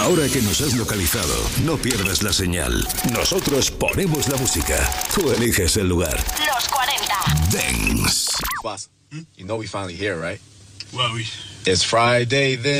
Ahora que nos has localizado, no pierdas la señal. Nosotros ponemos la música. Tú eliges el lugar. Los 40. Dance. Boss, you know we finally here, right? Well, It's Friday then.